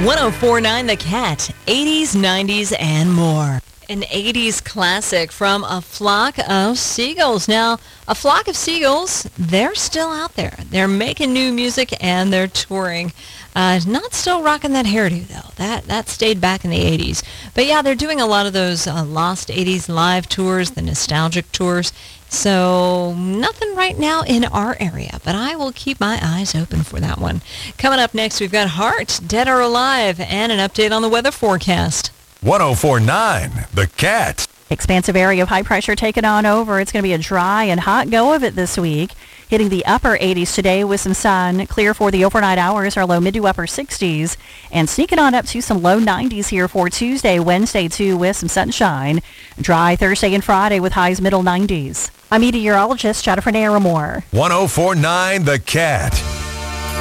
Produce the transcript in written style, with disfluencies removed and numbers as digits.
1049 The Cat, 80s, 90s, and more. An 80s classic from A Flock of Seagulls. Now, A Flock of Seagulls, they're still out there. They're making new music and they're touring. Not still rocking that hairdo, though. That stayed back in the 80s. But yeah, they're doing a lot of those lost 80s live tours, the nostalgic tours. So nothing right now in our area, but I will keep my eyes open for that one. Coming up next, we've got Heart, Dead or Alive, and an update on the weather forecast. 1049 The Cat. Expansive area of high pressure taking on over. It's going to be a dry and hot go of it this week. Hitting the upper 80s today with some sun. Clear for the overnight hours, our low mid to upper 60s. And sneaking on up to some low 90s here for Tuesday, Wednesday too, with some sunshine. Dry Thursday and Friday with highs middle 90s. I'm meteorologist Jennifer Naramore. 1049 The Cat.